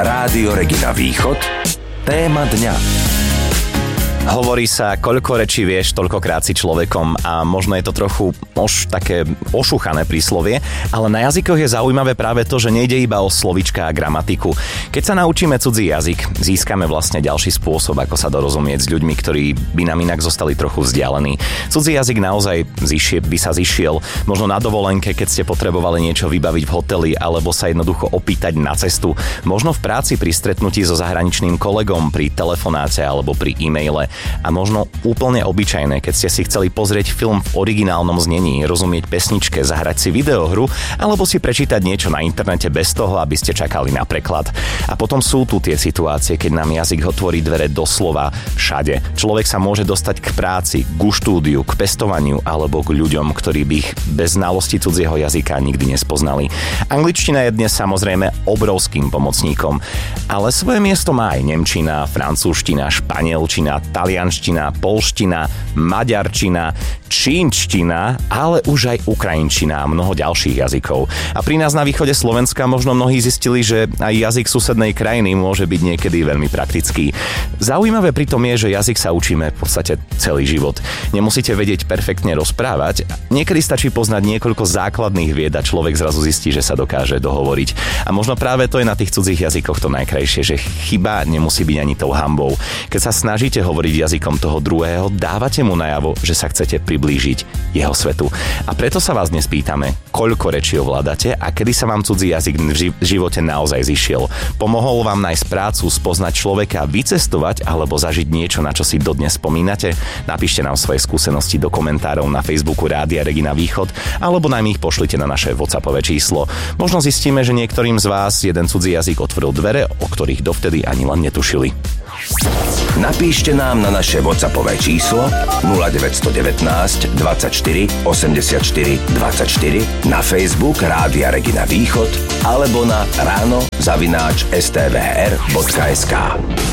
Rádio Regina Východ. Téma dňa. Hovorí sa, koľko rečí vieš, toľkokrát si človekom a možno je to trochu také ošuchané príslovie, ale na jazykoch je zaujímavé práve to, že nejde iba o slovíčka a gramatiku. Keď sa naučíme cudzí jazyk, získame vlastne ďalší spôsob, ako sa dorozumieť s ľuďmi, ktorí by nám inak zostali trochu vzdialení. Cudzí jazyk naozaj by sa zišiel možno na dovolenke, keď ste potrebovali niečo vybaviť v hoteli alebo sa jednoducho opýtať na cestu, možno v práci pri stretnutí so zahraničným kolegom, pri telefonáte alebo pri e-maile. A možno úplne obyčajné, keď ste si chceli pozrieť film v originálnom znení, rozumieť pesničke, zahrať si videohru alebo si prečítať niečo na internete bez toho, aby ste čakali na preklad. A potom sú tu tie situácie, keď nám jazyk otvorí dvere doslova všade. Človek sa môže dostať k práci, k štúdiu, k pestovaniu alebo k ľuďom, ktorí by ich bez znalosti cudzieho jazyka nikdy nespoznali. Angličtina je dnes samozrejme obrovským pomocníkom, ale svoje miesto má aj nemčina, francúzština, španielčina, talianština, poľština, maďarčina, čínština, ale už aj ukrajinčina a mnoho ďalších jazykov. A pri nás na východe Slovenska možno mnohí zistili, že aj jazyk susednej krajiny môže byť niekedy veľmi praktický. Zaujímavé pritom je, že jazyk sa učíme v podstate celý život. Nemusíte vedieť perfektne rozprávať, niekedy stačí poznať niekoľko základných vied a človek zrazu zistí, že sa dokáže dohovoriť. A možno práve to je na tých cudzích jazykoch to najkrajšie, že chyba nemusí byť ani tou hanbou. Keď sa snažíte hovoriť jazykom toho druhého, dávate mu najavo, že sa chcete priblížiť jeho svetu. A preto sa vás dnes pýtame, koľko rečí ovládate a kedy sa vám cudzí jazyk v živote naozaj zišiel. Pomohol vám nájsť prácu, spoznať človeka, vycestovať alebo zažiť niečo, na čo si dodnes spomínate? Napíšte nám svoje skúsenosti do komentárov na Facebooku Rádia Regina Východ alebo nám ich pošlite na naše WhatsAppové číslo. Možno zistíme, že niektorým z vás jeden cudzí jazyk otvoril dvere, o ktorých dovtedy ani len netušili. Napíšte nám na naše WhatsAppové číslo 0919 24 84 24, na Facebook Rádia Regina Východ alebo na ráno@stvr.sk.